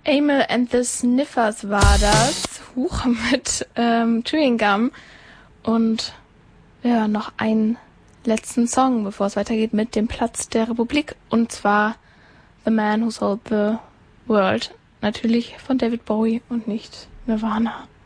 Amyl and the Sniffers war das. Huch, mit Chewing Gum. Und ja, noch einen letzten Song, bevor es weitergeht mit dem Platz der Republik. Und zwar The Man Who Sold the World. Natürlich von David Bowie und nicht Nirvana.